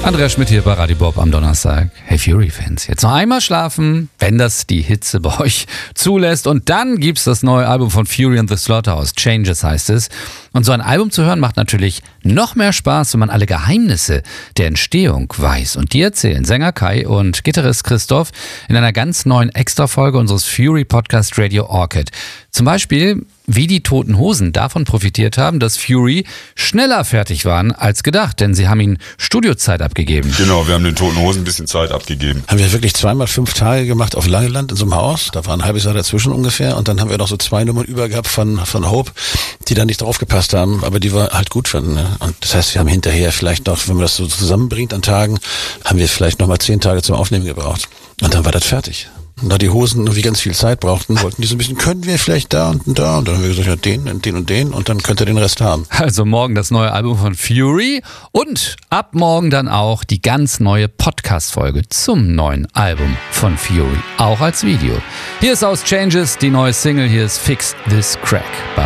Andreas Schmidt hier bei Radio Bob am Donnerstag. Hey Fury-Fans, jetzt noch einmal schlafen, wenn das die Hitze bei euch zulässt. Und dann gibt's das neue Album von Fury and the Slaughterhouse. Changes heißt es. Und so ein Album zu hören macht natürlich noch mehr Spaß, wenn man alle Geheimnisse der Entstehung weiß. Und die erzählen Sänger Kai und Gitarrist Christoph in einer ganz neuen Extra-Folge unseres Fury-Podcast Radio Orchid. Zum Beispiel, wie die Toten Hosen davon profitiert haben, dass Fury schneller fertig waren als gedacht, denn sie haben ihnen Studiozeit abgegeben. Genau, wir haben den Toten Hosen ein bisschen Zeit abgegeben. Haben wir wirklich zweimal 5 Tage gemacht auf Langeland in so einem Haus. Da war ein halbes Jahr dazwischen ungefähr. Und dann haben wir noch so 2 Nummern über gehabt von Hope, die da nicht draufgepasst haben, aber die wir halt gut fanden. Ne? Und das heißt, wir haben hinterher vielleicht noch, wenn man das so zusammenbringt an Tagen, haben wir vielleicht noch mal 10 Tage zum Aufnehmen gebraucht. Und dann war das fertig. Und da die Hosen irgendwie ganz viel Zeit brauchten, wollten die so ein bisschen, können wir vielleicht da und da? Und dann haben wir gesagt, ja, den und den und dann könnt ihr den Rest haben. Also morgen das neue Album von Fury und ab morgen dann auch die ganz neue Podcast-Folge zum neuen Album von Fury, auch als Video. Hier ist aus Changes die neue Single, hier ist Fix This Crack.